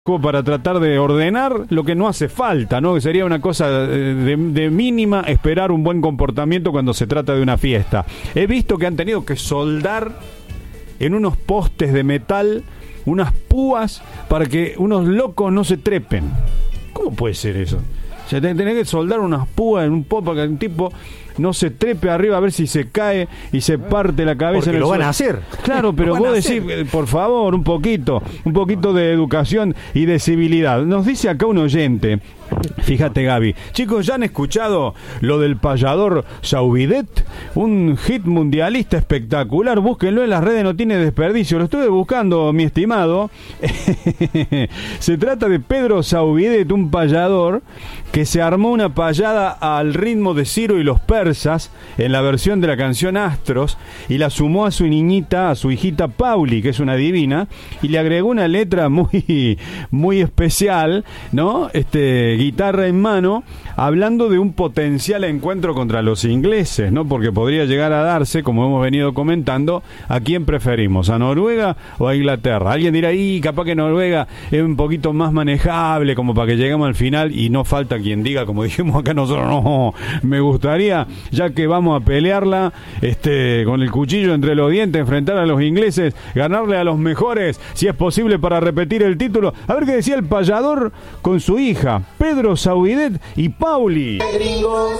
para tratar de ordenar lo que no hace falta, ¿no? Que sería una cosa de mínima esperar un buen comportamiento cuando se trata de una fiesta. He visto que han tenido que soldar en unos postes de metal unas púas para que unos locos no se trepen. ¿Cómo puede ser eso? O sea, tenés que soldar unas púas en un poste para que un tipo no se trepe arriba a ver si se cae y se parte la cabeza. Porque en el lo van suelo. a hacer. Claro, pero vos decís, por favor, un poquito de educación y de civilidad. Nos dice acá un oyente, fíjate Gaby, chicos, ¿ya han escuchado lo del payador Sauvidet? Un hit mundialista espectacular, búsquenlo en las redes, no tiene desperdicio. Lo estuve buscando, mi estimado. Se trata de Pedro Sauvidet, un payador que se armó una payada al ritmo de Ciro y los persas en la versión de la canción Astros y la sumó a su niñita, a su hijita Pauli, que es una divina, y le agregó una letra muy especial, ¿no? Guitarra en mano, hablando de un potencial encuentro contra los ingleses, ¿no? Porque podría llegar a darse, como hemos venido comentando, ¿a quién preferimos? ¿A Noruega o a Inglaterra? Alguien dirá, capaz que Noruega es un poquito más manejable, como para que lleguemos al final, y no falta quien diga, como dijimos acá nosotros, no, me gustaría, ya que vamos a pelearla, con el cuchillo entre los dientes, enfrentar a los ingleses, ganarle a los mejores, si es posible, para repetir el título. A ver qué decía el payador con su hija, Pedro Sauvidet y Pauli.